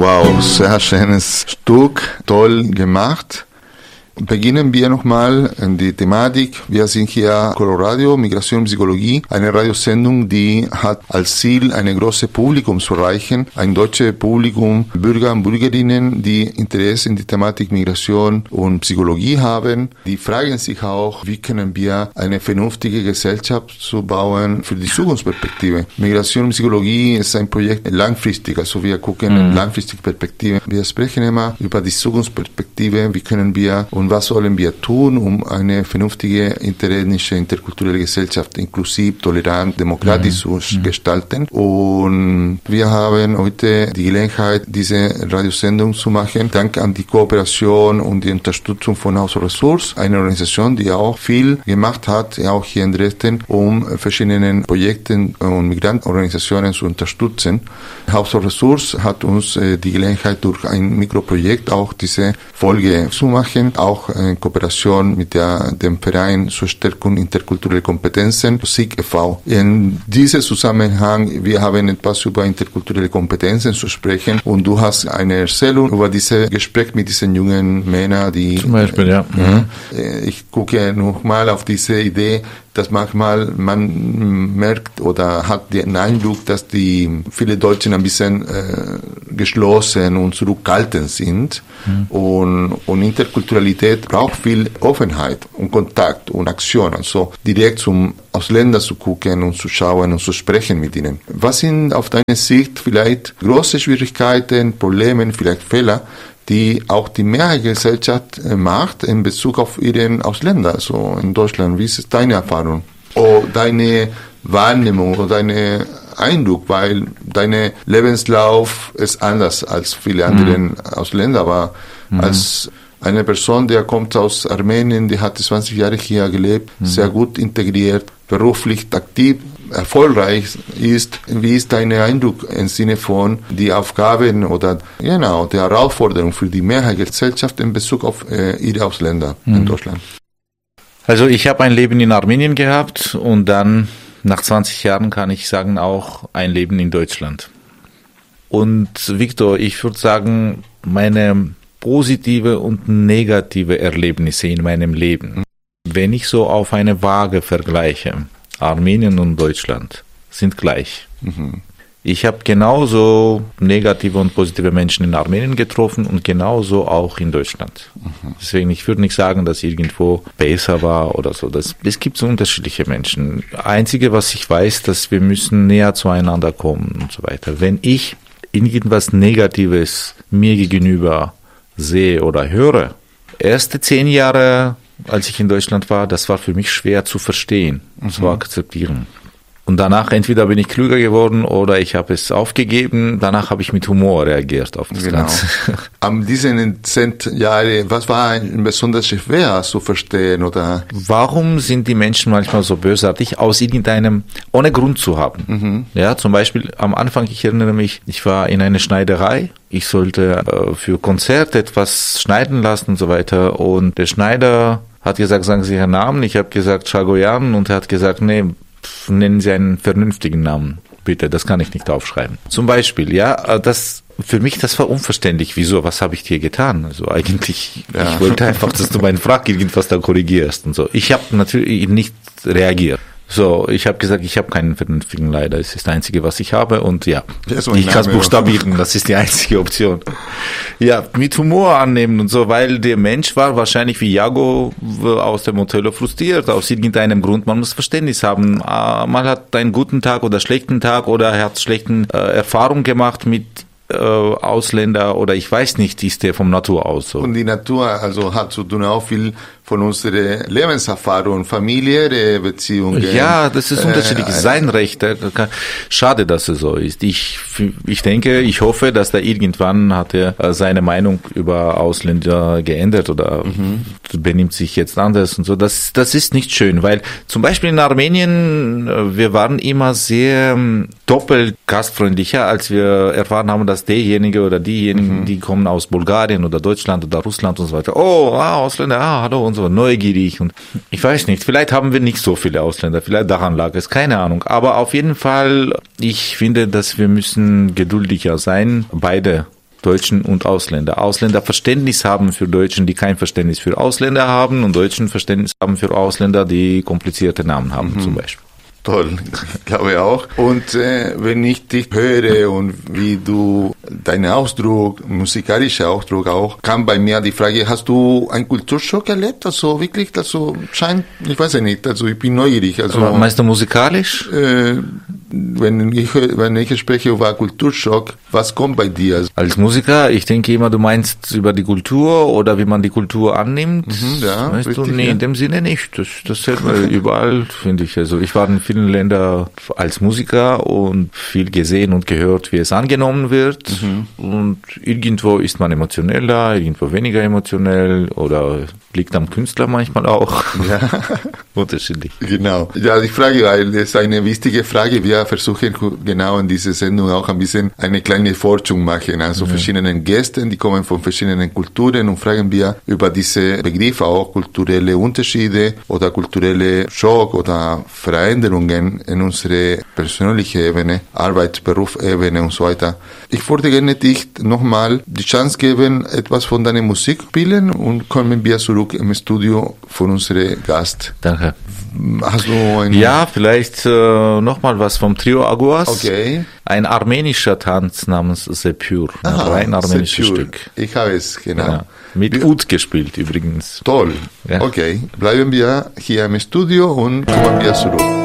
Wow, sehr schönes Stück, toll gemacht. Beginnen wir nochmal in die Thematik. Wir sind hier Coloradio, Migration und Psychologie, eine Radiosendung, die hat als Ziel, eine große Publikum zu erreichen, ein deutsches Publikum, Bürger und Bürgerinnen, die Interesse in die Thematik Migration und Psychologie haben. Die fragen sich auch, wie können wir eine vernünftige Gesellschaft zu bauen für die Zukunftsperspektive. Migration und Psychologie ist ein Projekt langfristig, also wir gucken in langfristige Perspektive. Wir sprechen immer über die Zukunftsperspektive, wie können wir und was sollen wir tun, um eine vernünftige interethnische, interkulturelle Gesellschaft inklusiv, tolerant, demokratisch zu gestalten. Und wir haben heute die Gelegenheit, diese Radiosendung zu machen, dank an die Kooperation und die Unterstützung von Haus Ressource, eine Organisation, die auch viel gemacht hat, auch hier in Dresden, um verschiedene Projekte und Migrantenorganisationen zu unterstützen. Haus Ressource hat uns die Gelegenheit, durch ein Mikroprojekt auch diese Folge zu machen, auch in Kooperation mit dem Verein zur Stärkung interkultureller Kompetenzen, SIG e.V. In diesem Zusammenhang, wir haben etwas über interkulturelle Kompetenzen zu sprechen und du hast eine Erzählung über dieses Gespräch mit diesen jungen Männern, die... Zum Beispiel, ja. Ich gucke nochmal auf diese Idee, dass manchmal man merkt oder hat den Eindruck, dass viele Deutschen ein bisschen geschlossen und zurückhaltend sind. Und Interkulturalität braucht viel Offenheit und Kontakt und Aktion, also direkt zum Ausländer zu gucken und zu schauen und zu sprechen mit ihnen. Was sind auf deiner Sicht vielleicht große Schwierigkeiten, Probleme, vielleicht Fehler, die auch die Mehrheitsgesellschaft macht in Bezug auf ihren Ausländer, also in Deutschland? Wie ist deine Erfahrung? Oder deine Wahrnehmung oder deine Eindruck, weil dein Lebenslauf ist anders als viele andere Ausländer, aber als eine Person, der kommt aus Armenien, die hat 20 Jahre hier gelebt, sehr gut integriert, beruflich aktiv, erfolgreich ist. Wie ist dein Eindruck im Sinne von die Aufgaben oder die Herausforderung für die Mehrheitsgesellschaft in Bezug auf ihre Ausländer in Deutschland? Also ich habe ein Leben in Armenien gehabt und dann nach 20 Jahren kann ich sagen auch ein Leben in Deutschland. Und Victor, ich würde sagen, meine positive und negative Erlebnisse in meinem Leben, wenn ich so auf eine Waage vergleiche, Armenien und Deutschland sind gleich. Ich habe genauso negative und positive Menschen in Armenien getroffen und genauso auch in Deutschland. Deswegen, ich würde nicht sagen, dass irgendwo besser war oder so. Es gibt so unterschiedliche Menschen. Einzige, was ich weiß, dass wir müssen näher zueinander kommen und so weiter. Wenn ich irgendwas Negatives mir gegenüber sehe oder höre, erste 10 Jahre, als ich in Deutschland war, das war für mich schwer zu verstehen und zu akzeptieren. Und danach entweder bin ich klüger geworden oder ich habe es aufgegeben. Danach habe ich mit Humor reagiert auf das Ganze. An diesen 10 Jahren, was war besonders schwer zu verstehen? Oder? Warum sind die Menschen manchmal so bösartig, aus irgendeinem, ohne Grund zu haben? Ja, zum Beispiel am Anfang, ich erinnere mich, ich war in einer Schneiderei. Ich sollte für Konzert etwas schneiden lassen und so weiter. Und der Schneider hat gesagt, sagen Sie Ihren Namen. Ich habe gesagt, Shagoyan. Und er hat gesagt, nee, nennen Sie einen vernünftigen Namen, bitte, das kann ich nicht aufschreiben. Zum Beispiel, ja, für mich, das war unverständlich. Wieso, was habe ich dir getan? Also eigentlich, ich wollte einfach, dass du meinen Frag irgendwas da korrigierst und so. Ich habe natürlich nicht reagiert. So, ich habe gesagt, ich habe keinen vernünftigen leider. Es ist das Einzige, was ich habe und ja, ich kann es buchstabieren, das ist die einzige Option. Ja, mit Humor annehmen und so, weil der Mensch war wahrscheinlich wie Jago aus dem Hotel frustriert, aus irgendeinem Grund. Man muss Verständnis haben. Man hat einen guten Tag oder schlechten Tag oder er hat schlechten Erfahrungen gemacht mit Ausländer oder ich weiß nicht, ist der vom Natur aus so. Und die Natur also hat zu tun auch viel von unserer Lebenserfahrung, familiäre Beziehungen. Ja, das ist unterschiedlich. Sein Recht. Schade, dass es so ist. Ich denke, ich hoffe, dass da irgendwann hat er seine Meinung über Ausländer geändert oder benimmt sich jetzt anders und so. Das ist nicht schön, weil zum Beispiel in Armenien, wir waren immer sehr doppelt gastfreundlicher, als wir erfahren haben, dass derjenige oder diejenigen, die kommen aus Bulgarien oder Deutschland oder Russland und so weiter. Oh, Ausländer, hallo und so, neugierig und ich weiß nicht, vielleicht haben wir nicht so viele Ausländer, vielleicht daran lag es, keine Ahnung. Aber auf jeden Fall, ich finde, dass wir müssen geduldiger sein, beide Deutschen und Ausländer. Ausländer Verständnis haben für Deutschen, die kein Verständnis für Ausländer haben, und Deutschen Verständnis haben für Ausländer, die komplizierte Namen haben, zum Beispiel. Toll, ich glaube auch. Und wenn ich dich höre und wie du deinen Ausdruck, musikalischer Ausdruck auch, kam bei mir die Frage, hast du einen Kulturschock erlebt? Also wirklich, also scheint, ich weiß ja nicht, also ich bin neugierig. Also, meinst du musikalisch? Wenn ich spreche über Kulturschock, was kommt bei dir? Als Musiker, ich denke immer, du meinst über die Kultur oder wie man die Kultur annimmt. Ja, weißt richtig, du? Nee, ja. in dem Sinne nicht. Das hört man überall, finde ich. Also ich war in vielen Ländern als Musiker und viel gesehen und gehört, wie es angenommen wird. Und irgendwo ist man emotioneller, irgendwo weniger emotionell oder liegt am Künstler manchmal auch. Ja. Unterschiedlich. Genau. Ja, die Frage, weil das ist eine wichtige Frage. Wir versuchen genau in dieser Sendung auch ein bisschen eine kleine Forschung machen. Also verschiedenen Gästen, die kommen von verschiedenen Kulturen, und fragen wir über diese Begriffe auch kulturelle Unterschiede oder kulturelle Schock oder Veränderungen in unsere persönliche Ebene, Arbeits-, Berufsebene und so weiter. Ich würde gerne dich nochmal die Chance geben, etwas von deiner Musik spielen, und kommen wir zurück im Studio von unserem Gast. Danke. Hast du ein... Ja, vielleicht nochmal was vom Trio Aguas. Okay. Ein armenischer Tanz namens Sepur. Ein rein armenisches Sepur. Stück. Ich habe es, genau. Ja. Mit Ud gespielt übrigens. Toll. Ja. Okay, bleiben wir hier im Studio und kommen wir zurück.